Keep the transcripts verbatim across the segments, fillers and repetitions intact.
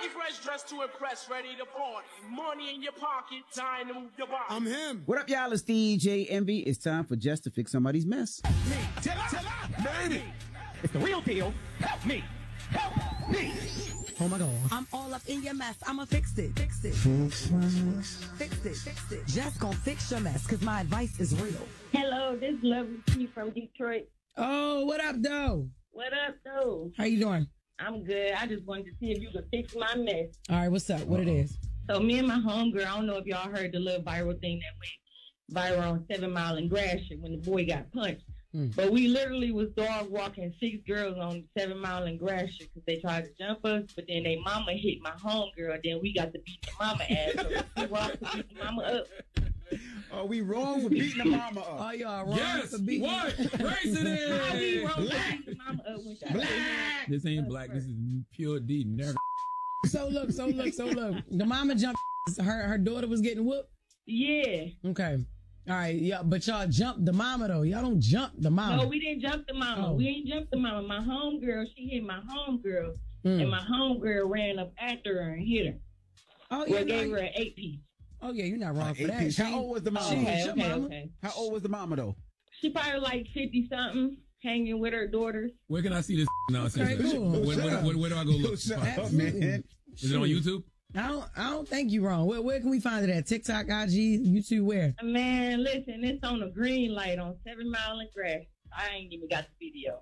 Funky fresh dressed to impress, ready to party. Money in your pocket, time to move your body. I'm him. What up, y'all? It's D J Envy. It's time for Jess to fix somebody's mess. Me. Tell her. Tell her. Made it. It's the real deal. Help me. Help me. Oh my God. I'm all up in your mess. I'ma fix it. Fix it. Fix it. Fix it. Just gonna fix your mess, cause my advice is real. Hello, this is Lovely T from Detroit. Oh, what up, though? What up, though? How you doing? I'm good. I just wanted to see if you could fix my mess. All right, what's up? What it is? So me and my homegirl, I don't know if y'all heard the little viral thing that went viral on Seven Mile and Gratiot when the boy got punched. Mm. But we literally was dog walking six girls on Seven Mile and Gratiot because they tried to jump us, but then they mama hit my homegirl. Then we got to beat the mama ass. So we wrong to beat the mama up. Are we wrong for beating the mama up? Oh, y'all wrong yes, for beating what? Race it in. How we wrong for beating the mama up when she Black. This ain't black. This is pure D. Never. So look, so look, so look. The mama jumped. Her her daughter was getting whooped. Yeah. Okay. All right. Yeah, but y'all jumped the mama though. Y'all don't jump the mama. No, we didn't jump the mama. Oh. We ain't jumped the mama. My homegirl, she hit my homegirl, Mm. and my homegirl ran up after her and hit her. Oh Well, yeah. gave no, her an eight piece. oh yeah, you're not wrong Like for eight that. piece. She- How old was the mama? She Okay, hit your okay, mama. okay. How old was the mama, though? She probably like fifty something, hanging with her daughters. Where can I see this nonsense? Okay, cool. Where, where, where, where do I go look? Shut Find- up, Absolutely. man. Is it on YouTube? I don't. I don't think you wrong. Where, where can we find it at? TikTok, I G, YouTube, where? Man, listen, it's on a green light on Seven Mile and Grass. I ain't even got the video.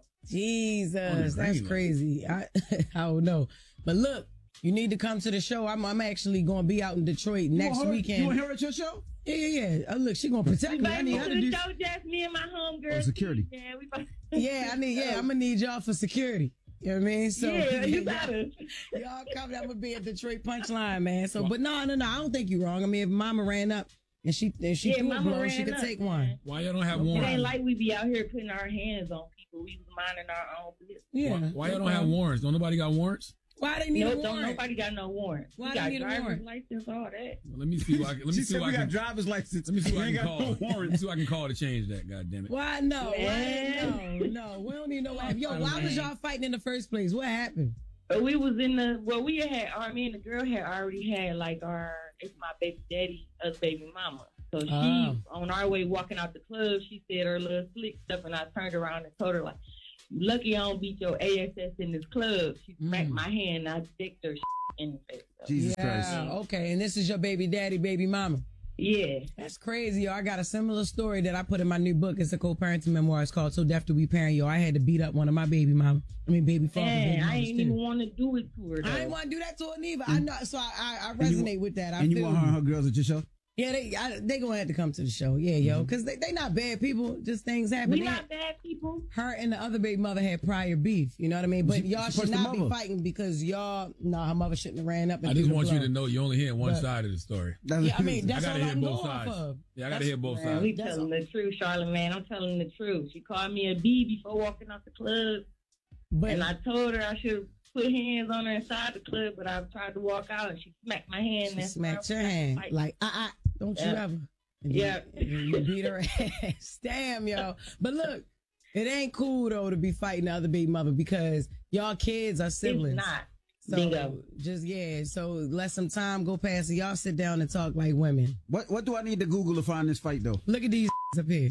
Jesus, that's light. crazy. I I don't know, but look, you need to come to the show. I'm I'm actually going to be out in Detroit next you weekend. You want to hear at your show? Yeah, yeah, yeah. Oh, look, she gonna protect me. I Invite me need her to to the do. show, just me and my homegirl. Oh, security. Yeah, we about- Yeah, I need. Yeah, I'm gonna need y'all for security. You know what I mean? So yeah, you gotta. y'all come. I'm gonna be at Detroit Punchline, man. So, but no, no, no. I don't think you're wrong. I mean, if Mama ran up and she and she Yeah, threw a Mama blow, ran she could up, take man. one. Why y'all don't have It warrants? ain't like we be out here putting our hands on people. We was minding our own business. Yeah. Why, why y'all don't have warrants? Don't nobody got warrants? Why they need No, a don't warrant? nobody got no warrant. Why we they got need a driver's warrant? license, all that. Well, let me see what I can. Let me She see said what we I got can. driver's license. Let me see what We I ain't can got call. no Let me warrants. see what I can call to change that. God damn it. Why no? Why Man. no? No, we don't need no. Yo, Oh, why was man. y'all fighting in the first place? What happened? But we was in the well, we had our me and the girl had already had like our it's my baby daddy, us baby mama. So she Oh. on our way walking out the club, she said her little slick stuff, and I turned around and told her like, "Lucky I don't beat your A S S in this club." She smacked Mm. my hand, and I dicked her in the face. So, Jesus yeah. Christ. Okay, and this is your baby daddy, baby mama. yeah, That's crazy, yo. I got a similar story that I put in my new book. It's a co-parenting memoir. It's called So Deaf Do We Parent, yo. I had to beat up one of my baby mama. I mean, baby father. man, baby I mamas, ain't too. even want to do it to her. Though. I didn't want to do that to her neither. I know, so I, I, I And you resonate with that. I And you feel want her and her girls at your show? Yeah, they I, they gonna have to come to the show. Yeah, yo, because they they not bad people. Just things happen. we They- not bad people. her and the other baby mother had prior beef. You know what I mean? But She- y'all she should pushed the not be mother. fighting because y'all. Nah, her mother shouldn't have ran up. And I threw just the want you blow. to know you only hear one But- side of the story. Yeah, I mean I that's gotta all I hear can go both off sides. of. Yeah, I gotta That's- hear both Man, sides. we That's telling all. the truth, Charlamagne. I'm telling the truth. She called me a B before walking out the club. But And I told her I should put hands on her inside the club, but I tried to walk out and she smacked my hand. she That's smacked why your I hand fight. like, uh, uh don't you Yeah. ever. And Yeah. You, you beat her ass. Damn, yo. But look, it ain't cool though to be fighting the other baby mother because y'all kids are siblings. It's not. So Bingo. just yeah. So let some time go past and y'all sit down and talk like women. What What do I need to Google to find this fight, though? Look at these up here.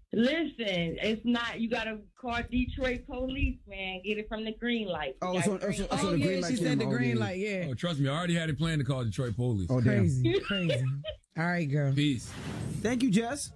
Listen, it's not. You gotta call Detroit police, man. Get it from the green light. Oh, You it's got on- green it's on- light. it's on Oh the yeah, green light she said the camera. Oh, green yeah. light. Yeah. Oh, trust me, I already had it planned to call Detroit police. Oh, damn. Crazy, crazy. All right, girl. Peace. Thank you, Jess.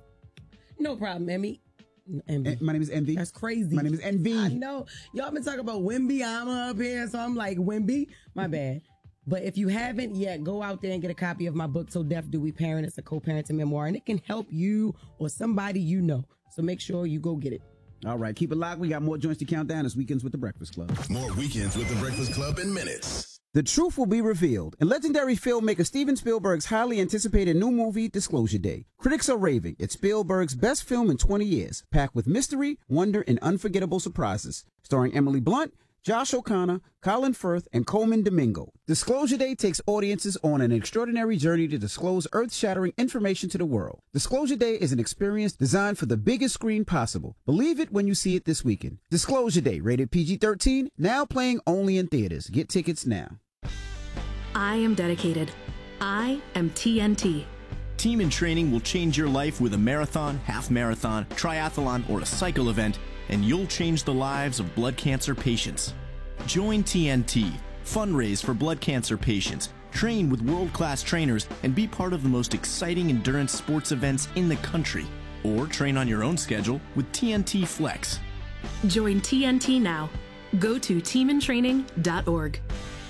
No problem, Emmy. Envy. Eh, My name is Envy. That's crazy. My name is Envy. I know. Y'all been talking about Wimby. I'm up here, so I'm like, Wimby? My bad. But if you haven't yet, go out there and get a copy of my book, So Deaf Do We Parent. It's a co-parenting memoir, and it can help you or somebody you know. So make sure you go get it. All right, keep it locked. We got more joints to count down. It's Weekends with the Breakfast Club. More Weekends with the Breakfast Club in minutes. The truth will be revealed in legendary filmmaker Steven Spielberg's highly anticipated new movie, Disclosure Day. Critics are raving. It's Spielberg's best film in twenty years, packed with mystery, wonder, and unforgettable surprises. Starring Emily Blunt, Josh O'Connor, Colin Firth, and Coleman Domingo. Disclosure Day takes audiences on an extraordinary journey to disclose earth-shattering information to the world. Disclosure Day is an experience designed for the biggest screen possible. Believe it when you see it this weekend. Disclosure Day, rated P G thirteen, now playing only in theaters. Get tickets now. I am dedicated. I am T N T. Team in Training will change your life with a marathon, half marathon, triathlon, or a cycle event, and you'll change the lives of blood cancer patients. Join T N T, fundraise for blood cancer patients, train with world-class trainers, and be part of the most exciting endurance sports events in the country. Or train on your own schedule with T N T Flex. Join T N T now. Go to team in training dot org.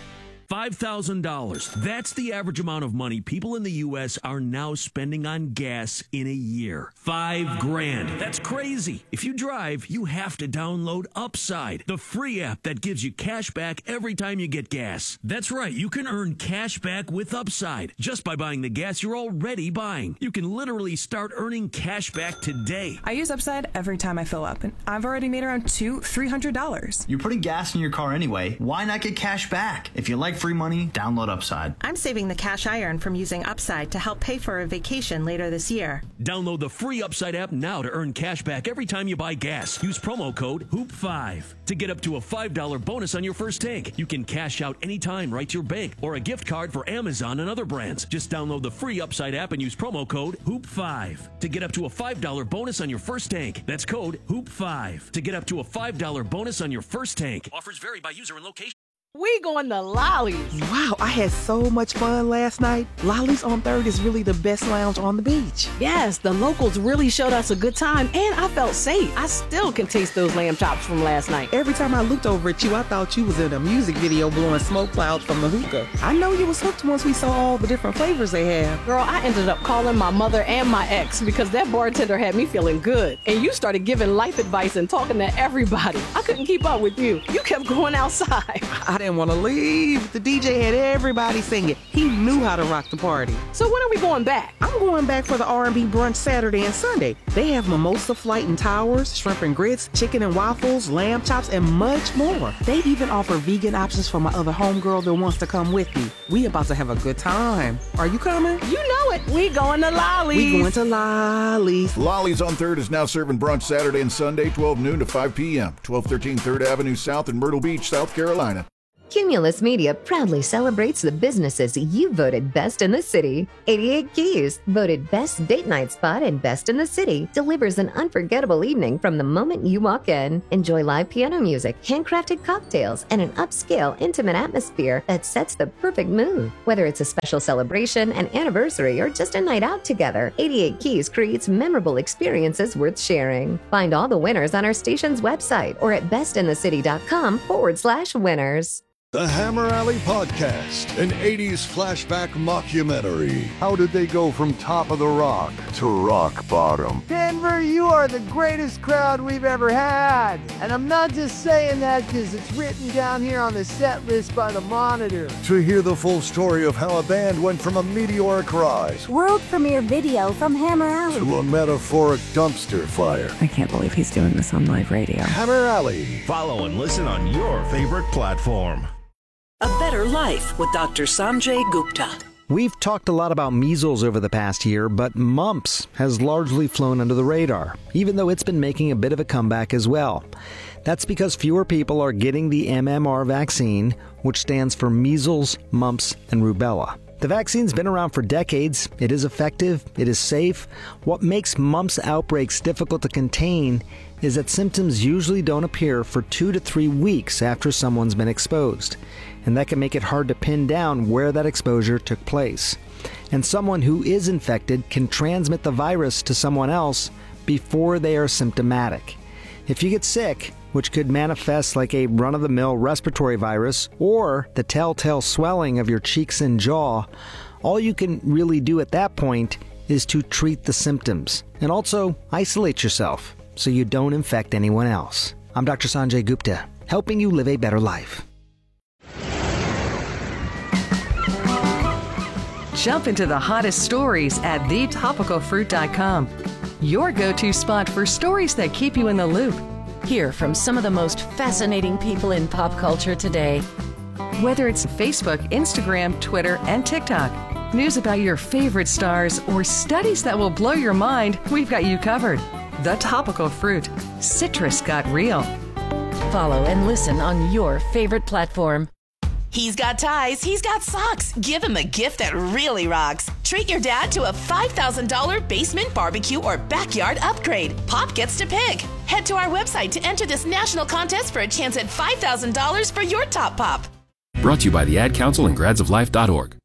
five thousand dollars. That's the average amount of money people in the U S are now spending on gas in a year. Five grand. That's crazy. If you drive, you have to download Upside, the free app that gives you cash back every time you get gas. That's right. You can earn cash back with Upside just by buying the gas you're already buying. You can literally start earning cash back today. I use Upside every time I fill up, and I've already made around two, three hundred dollars. You're putting gas in your car anyway. Why not get cash back? If you like free money, download Upside. I'm saving the cash I earn from using Upside to help pay for a vacation later this year. Download the free Upside app now to earn cash back every time you buy gas. Use promo code hoop five to get up to a five dollar bonus on your first tank. You can cash out anytime right to your bank or a gift card for Amazon and other brands. Just download the free Upside app and use promo code hoop five to get up to a five dollar bonus on your first tank. That's code hoop five to get up to a five dollar bonus on your first tank. Offers vary by user and location. We going to Lolly's. Wow, I had so much fun last night. Lolly's on third is really the best lounge on the beach. Yes, the locals really showed us a good time, and I felt safe. I still can taste those lamb chops from last night. Every time I looked over at you, I thought you was in a music video blowing smoke clouds from the hookah. I know you was hooked once we saw all the different flavors they have. Girl, I ended up calling my mother and my ex because that bartender had me feeling good. And you started giving life advice and talking to everybody. I couldn't keep up with you. You kept going outside. I didn't want to leave. The D J had everybody singing. He knew how to rock the party. So when are we going back? I'm going back for the R and B brunch Saturday and Sunday. They have mimosa flight and towers, shrimp and grits, chicken and waffles, lamb chops, and much more. They even offer vegan options for my other homegirl that wants to come with me. We about to have a good time. Are you coming? You know it. We going to Lolly's. We going to Lolly's. Lolly's on third is now serving brunch Saturday and Sunday, twelve noon to five p.m. twelve thirteen third Avenue South in Myrtle Beach, South Carolina. Cumulus Media proudly celebrates the businesses you voted best in the city. eighty-eight Keys, voted best date night spot and best in the city, delivers an unforgettable evening from the moment you walk in. Enjoy live piano music, handcrafted cocktails, and an upscale, intimate atmosphere that sets the perfect mood. Whether it's a special celebration, an anniversary, or just a night out together, eighty-eight Keys creates memorable experiences worth sharing. Find all the winners on our station's website or at bestinthecity.com forward slash winners. The Hammer Alley Podcast, an eighties flashback mockumentary. How did they go from top of the rock to rock bottom? Denver, you are the greatest crowd we've ever had. And I'm not just saying that because it's written down here on the set list by the Monitor. To hear the full story of how a band went from a meteoric rise, world premiere video from Hammer Alley, to a metaphoric dumpster fire. I can't believe he's doing this on live radio. Hammer Alley. Follow and listen on your favorite platform. A Better Life with Doctor Sanjay Gupta. We've talked a lot about measles over the past year, but mumps has largely flown under the radar, even though it's been making a bit of a comeback as well. That's because fewer people are getting the M M R vaccine, which stands for measles, mumps, and rubella. The vaccine's been around for decades. It is effective. It is safe. What makes mumps outbreaks difficult to contain is that symptoms usually don't appear for two to three weeks after someone's been exposed. And that can make it hard to pin down where that exposure took place. And someone who is infected can transmit the virus to someone else before they are symptomatic. If you get sick, which could manifest like a run-of-the-mill respiratory virus or the telltale swelling of your cheeks and jaw, all you can really do at that point is to treat the symptoms and also isolate yourself so you don't infect anyone else. I'm Doctor Sanjay Gupta, helping you live a better life. Jump into the hottest stories at the topical fruit dot com. Your go-to spot for stories that keep you in the loop. Hear from some of the most fascinating people in pop culture today. Whether it's Facebook, Instagram, Twitter, and TikTok, news about your favorite stars, or studies that will blow your mind, we've got you covered. The Topical Fruit. Citrus got real. Follow and listen on your favorite platform. He's got ties, he's got socks. Give him a gift that really rocks. Treat your dad to a five thousand dollars basement, barbecue, or backyard upgrade. Pop gets to pick. Head to our website to enter this national contest for a chance at five thousand dollars for your top pop. Brought to you by the Ad Council and grads of life dot org.